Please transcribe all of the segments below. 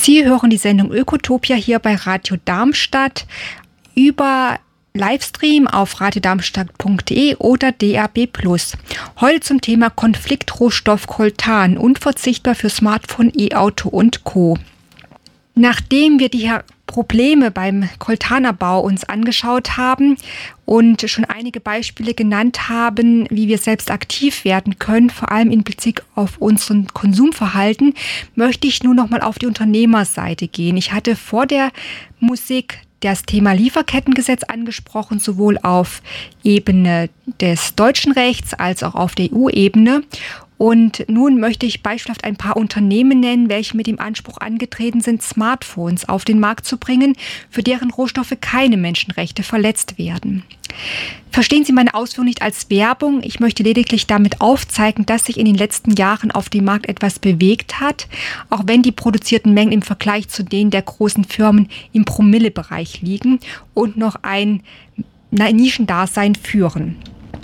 Sie hören die Sendung Ökotopia hier bei Radio Darmstadt über Livestream auf radiodarmstadt.de oder DAB+. Heute zum Thema Konfliktrohstoff Coltan, unverzichtbar für Smartphone, E-Auto und Co. Nachdem wir die Probleme beim Coltanabbau uns angeschaut haben und schon einige Beispiele genannt haben, wie wir selbst aktiv werden können, vor allem in Bezug auf unseren Konsumverhalten, möchte ich nun nochmal auf die Unternehmerseite gehen. Ich hatte vor der Musik das Thema Lieferkettengesetz angesprochen, sowohl auf Ebene des deutschen Rechts als auch auf der EU-Ebene. Und nun möchte ich beispielhaft ein paar Unternehmen nennen, welche mit dem Anspruch angetreten sind, Smartphones auf den Markt zu bringen, für deren Rohstoffe keine Menschenrechte verletzt werden. Verstehen Sie meine Ausführungen nicht als Werbung. Ich möchte lediglich damit aufzeigen, dass sich in den letzten Jahren auf dem Markt etwas bewegt hat, auch wenn die produzierten Mengen im Vergleich zu denen der großen Firmen im Promillebereich liegen und noch ein Nischendasein führen.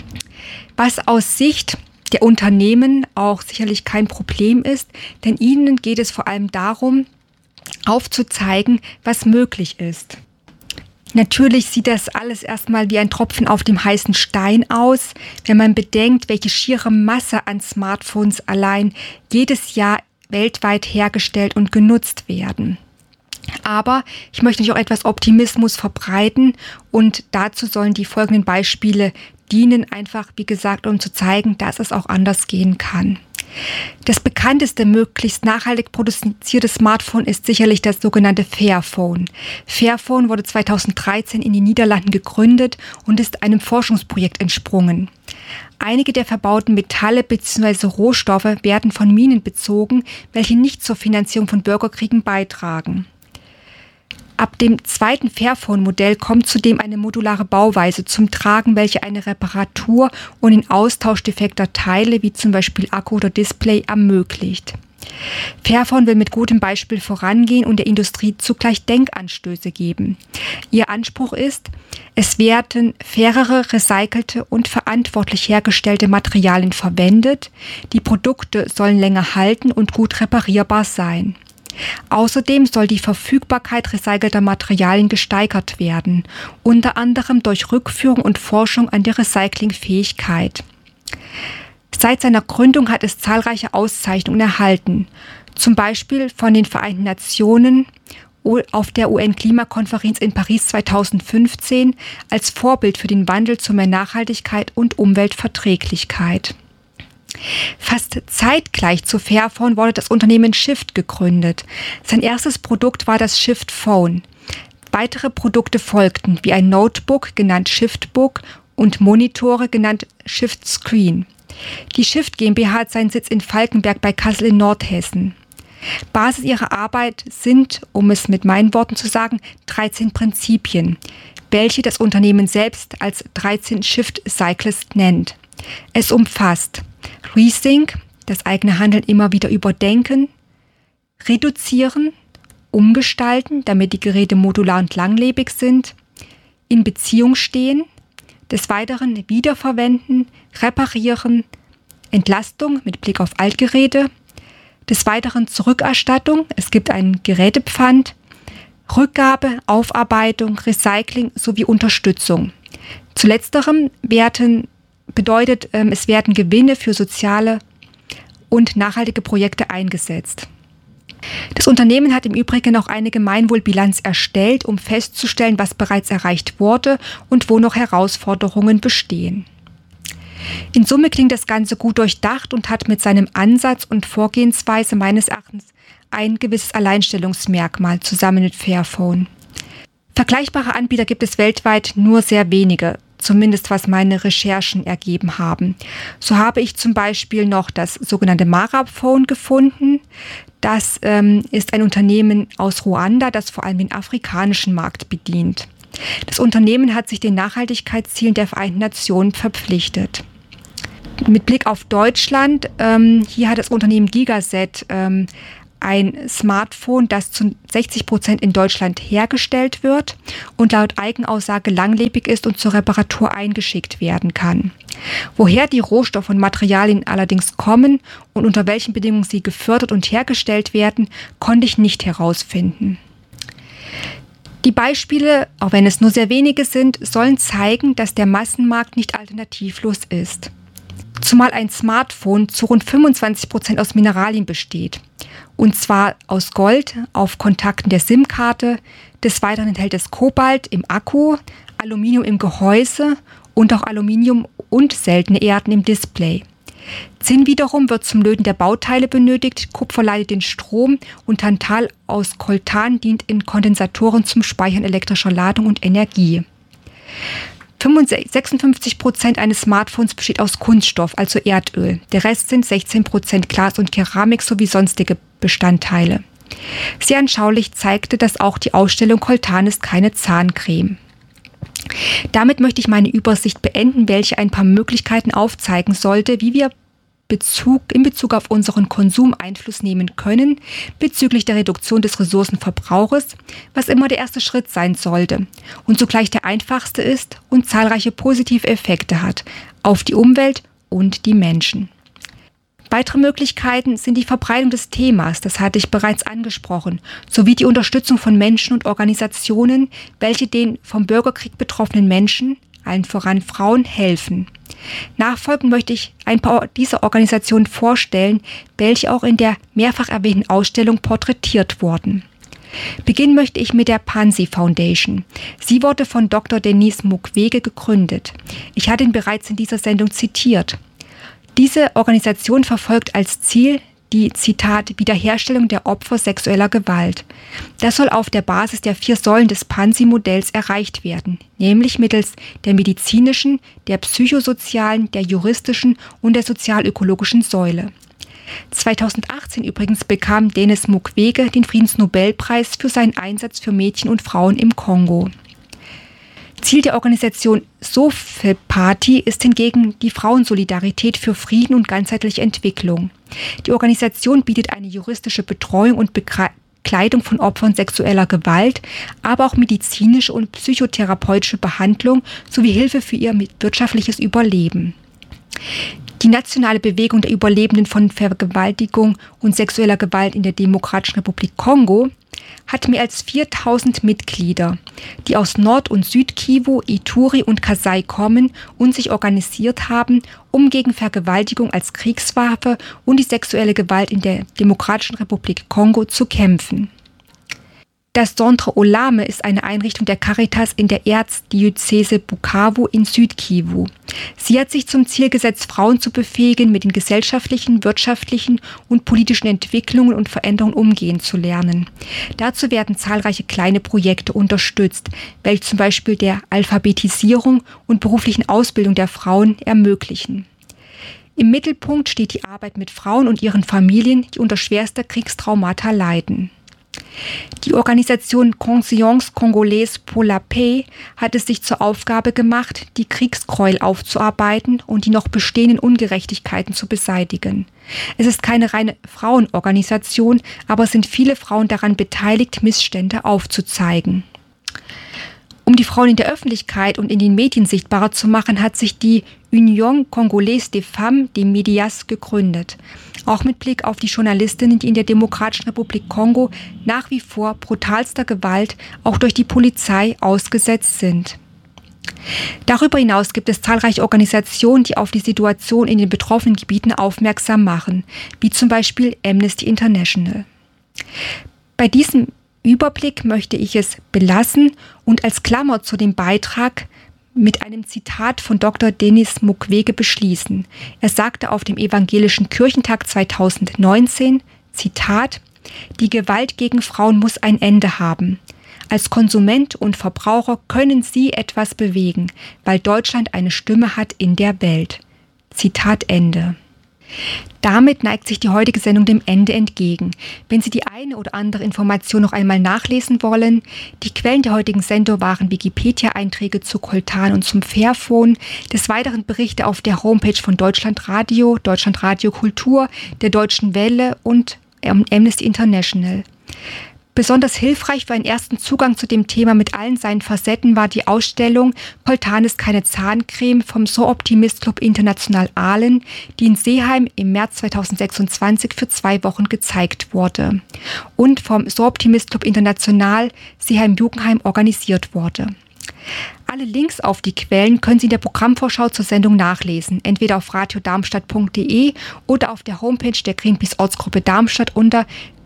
Was aus Sicht der Unternehmen auch sicherlich kein Problem ist, denn ihnen geht es vor allem darum, aufzuzeigen, was möglich ist. Natürlich sieht das alles erstmal wie ein Tropfen auf dem heißen Stein aus, wenn man bedenkt, welche schiere Masse an Smartphones allein jedes Jahr weltweit hergestellt und genutzt werden. Aber ich möchte euch auch etwas Optimismus verbreiten und dazu sollen die folgenden Beispiele dienen, einfach wie gesagt, um zu zeigen, dass es auch anders gehen kann. Das bekannteste, möglichst nachhaltig produzierte Smartphone ist sicherlich das sogenannte Fairphone. Fairphone wurde 2013 in den Niederlanden gegründet und ist einem Forschungsprojekt entsprungen. Einige der verbauten Metalle bzw. Rohstoffe werden von Minen bezogen, welche nicht zur Finanzierung von Bürgerkriegen beitragen. Ab dem zweiten Fairphone-Modell kommt zudem eine modulare Bauweise zum Tragen, welche eine Reparatur und den Austausch defekter Teile, wie zum Beispiel Akku oder Display, ermöglicht. Fairphone will mit gutem Beispiel vorangehen und der Industrie zugleich Denkanstöße geben. Ihr Anspruch ist, es werden fairere, recycelte und verantwortlich hergestellte Materialien verwendet. Die Produkte sollen länger halten und gut reparierbar sein. Außerdem soll die Verfügbarkeit recycelter Materialien gesteigert werden, unter anderem durch Rückführung und Forschung an der Recyclingfähigkeit. Seit seiner Gründung hat es zahlreiche Auszeichnungen erhalten, zum Beispiel von den Vereinten Nationen auf der UN-Klimakonferenz in Paris 2015 als Vorbild für den Wandel zu mehr Nachhaltigkeit und Umweltverträglichkeit. Fast zeitgleich zu Fairphone wurde das Unternehmen Shift gegründet. Sein erstes Produkt war das Shift Phone. Weitere Produkte folgten, wie ein Notebook, genannt Shiftbook, und Monitore, genannt Shift Screen. Die Shift GmbH hat seinen Sitz in Falkenberg bei Kassel in Nordhessen. Basis ihrer Arbeit sind, um es mit meinen Worten zu sagen, 13 Prinzipien, welche das Unternehmen selbst als 13 Shift Cycles nennt. Es umfasst Rethink, das eigene Handeln immer wieder überdenken, reduzieren, umgestalten, damit die Geräte modular und langlebig sind, in Beziehung stehen, des Weiteren wiederverwenden, reparieren, Entlastung mit Blick auf Altgeräte, des Weiteren Zurückerstattung, es gibt einen Gerätepfand, Rückgabe, Aufarbeitung, Recycling sowie Unterstützung. Zu letzterem bedeutet, es werden Gewinne für soziale und nachhaltige Projekte eingesetzt. Das Unternehmen hat im Übrigen auch eine Gemeinwohlbilanz erstellt, um festzustellen, was bereits erreicht wurde und wo noch Herausforderungen bestehen. In Summe klingt das Ganze gut durchdacht und hat mit seinem Ansatz und Vorgehensweise meines Erachtens ein gewisses Alleinstellungsmerkmal zusammen mit Fairphone. Vergleichbare Anbieter gibt es weltweit nur sehr wenige, zumindest was meine Recherchen ergeben haben. So habe ich zum Beispiel noch das sogenannte Maraphone gefunden. Das ist ein Unternehmen aus Ruanda, das vor allem den afrikanischen Markt bedient. Das Unternehmen hat sich den Nachhaltigkeitszielen der Vereinten Nationen verpflichtet. Mit Blick auf Deutschland, hier hat das Unternehmen Gigaset ein Smartphone, das zu 60% in Deutschland hergestellt wird und laut Eigenaussage langlebig ist und zur Reparatur eingeschickt werden kann. Woher die Rohstoffe und Materialien allerdings kommen und unter welchen Bedingungen sie gefördert und hergestellt werden, konnte ich nicht herausfinden. Die Beispiele, auch wenn es nur sehr wenige sind, sollen zeigen, dass der Massenmarkt nicht alternativlos ist. Zumal ein Smartphone zu rund 25% aus Mineralien besteht. Und zwar aus Gold auf Kontakten der SIM-Karte. Des Weiteren enthält es Kobalt im Akku, Aluminium im Gehäuse und auch Aluminium und seltene Erden im Display. Zinn wiederum wird zum Löten der Bauteile benötigt, Kupfer leitet den Strom und Tantal aus Coltan dient in Kondensatoren zum Speichern elektrischer Ladung und Energie. 56% eines Smartphones besteht aus Kunststoff, also Erdöl. Der Rest sind 16% Glas und Keramik sowie sonstige Bestandteile. Sehr anschaulich zeigte das auch die Ausstellung Coltan ist keine Zahncreme. Damit möchte ich meine Übersicht beenden, welche ein paar Möglichkeiten aufzeigen sollte, wie wir in Bezug auf unseren Konsum Einfluss nehmen können bezüglich der Reduktion des Ressourcenverbrauches, was immer der erste Schritt sein sollte und zugleich der einfachste ist und zahlreiche positive Effekte hat auf die Umwelt und die Menschen. Weitere Möglichkeiten sind die Verbreitung des Themas, das hatte ich bereits angesprochen, sowie die Unterstützung von Menschen und Organisationen, welche den vom Bürgerkrieg betroffenen Menschen, allen voran Frauen, helfen. Nachfolgend möchte ich ein paar dieser Organisationen vorstellen, welche auch in der mehrfach erwähnten Ausstellung porträtiert wurden. Beginnen möchte ich mit der Pansy Foundation. Sie wurde von Dr. Denis Mukwege gegründet. Ich hatte ihn bereits in dieser Sendung zitiert. Diese Organisation verfolgt als Ziel die, Zitat, Wiederherstellung der Opfer sexueller Gewalt. Das soll auf der Basis der 4 Säulen des Pansy-Modells erreicht werden, nämlich mittels der medizinischen, der psychosozialen, der juristischen und der sozialökologischen Säule. 2018 übrigens bekam Denis Mukwege den Friedensnobelpreis für seinen Einsatz für Mädchen und Frauen im Kongo. Ziel der Organisation Sofepati ist hingegen die Frauensolidarität für Frieden und ganzheitliche Entwicklung. Die Organisation bietet eine juristische Betreuung und Begleitung von Opfern sexueller Gewalt, aber auch medizinische und psychotherapeutische Behandlung sowie Hilfe für ihr wirtschaftliches Überleben. Die nationale Bewegung der Überlebenden von Vergewaltigung und sexueller Gewalt in der Demokratischen Republik Kongo hat mehr als 4000 Mitglieder, die aus Nord- und Südkivu, Ituri und Kasai kommen und sich organisiert haben, um gegen Vergewaltigung als Kriegswaffe und die sexuelle Gewalt in der Demokratischen Republik Kongo zu kämpfen. Das Centre Olame ist eine Einrichtung der Caritas in der Erzdiözese Bukavu in Südkivu. Sie hat sich zum Ziel gesetzt, Frauen zu befähigen, mit den gesellschaftlichen, wirtschaftlichen und politischen Entwicklungen und Veränderungen umgehen zu lernen. Dazu werden zahlreiche kleine Projekte unterstützt, welche zum Beispiel der Alphabetisierung und beruflichen Ausbildung der Frauen ermöglichen. Im Mittelpunkt steht die Arbeit mit Frauen und ihren Familien, die unter schwerster Kriegstraumata leiden. Die Organisation Conscience Congolaise pour la Paix hat es sich zur Aufgabe gemacht, die Kriegsgräuel aufzuarbeiten und die noch bestehenden Ungerechtigkeiten zu beseitigen. Es ist keine reine Frauenorganisation, aber es sind viele Frauen daran beteiligt, Missstände aufzuzeigen. Um die Frauen in der Öffentlichkeit und in den Medien sichtbarer zu machen, hat sich die Union Congolaise des Femmes des Médias gegründet. Auch mit Blick auf die Journalistinnen, die in der Demokratischen Republik Kongo nach wie vor brutalster Gewalt auch durch die Polizei ausgesetzt sind. Darüber hinaus gibt es zahlreiche Organisationen, die auf die Situation in den betroffenen Gebieten aufmerksam machen, wie zum Beispiel Amnesty International. Bei diesem Überblick möchte ich es belassen und als Klammer zu dem Beitrag mit einem Zitat von Dr. Denis Mukwege beschließen. Er sagte auf dem Evangelischen Kirchentag 2019, Zitat, die Gewalt gegen Frauen muss ein Ende haben. Als Konsument und Verbraucher können Sie etwas bewegen, weil Deutschland eine Stimme hat in der Welt. Zitat Ende. Damit neigt sich die heutige Sendung dem Ende entgegen. Wenn Sie die eine oder andere Information noch einmal nachlesen wollen, die Quellen der heutigen Sendung waren Wikipedia-Einträge zu Coltan und zum Fairphone, des Weiteren Berichte auf der Homepage von Deutschlandradio, Deutschlandradio Kultur, der Deutschen Welle und Amnesty International. Besonders hilfreich für einen ersten Zugang zu dem Thema mit allen seinen Facetten war die Ausstellung Coltan ist keine Zahncreme vom So Optimist Club International Aalen, die in Seeheim im März 2026 für 2 Wochen gezeigt wurde und vom So Optimist Club International Seeheim-Jugendheim organisiert wurde. Alle Links auf die Quellen können Sie in der Programmvorschau zur Sendung nachlesen, entweder auf radiodarmstadt.de oder auf der Homepage der Greenpeace Ortsgruppe Darmstadt unter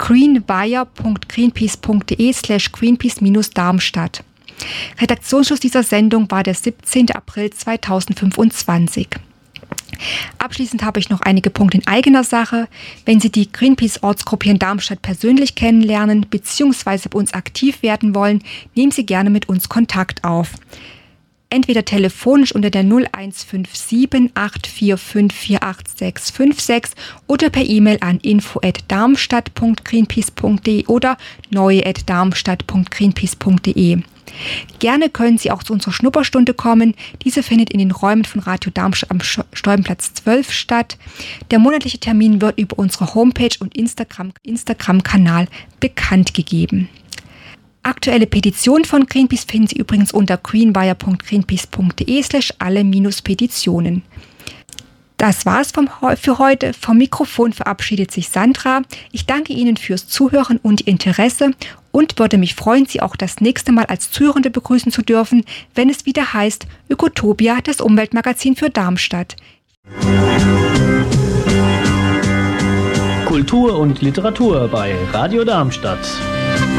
greenwire.greenpeace.de/greenpeace-darmstadt. Redaktionsschluss dieser Sendung war der 17. April 2025. Abschließend habe ich noch einige Punkte in eigener Sache. Wenn Sie die Greenpeace-Ortsgruppe hier in Darmstadt persönlich kennenlernen bzw. bei uns aktiv werden wollen, nehmen Sie gerne mit uns Kontakt auf. Entweder telefonisch unter der 0157 845 48656 oder per E-Mail an info@darmstadt.greenpeace.de oder neue@darmstadt.greenpeace.de. Gerne können Sie auch zu unserer Schnupperstunde kommen. Diese findet in den Räumen von Radio Darmstadt am Stolpenplatz 12 statt. Der monatliche Termin wird über unsere Homepage und Instagram-Kanal bekannt gegeben. Aktuelle Petitionen von Greenpeace finden Sie übrigens unter greenwire.greenpeace.de/alle-Petitionen. Das war's für heute. Vom Mikrofon verabschiedet sich Sandra. Ich danke Ihnen fürs Zuhören und Ihr Interesse und würde mich freuen, Sie auch das nächste Mal als Zuhörende begrüßen zu dürfen, wenn es wieder heißt Ökotopia, das Umweltmagazin für Darmstadt. Kultur und Literatur bei Radio Darmstadt.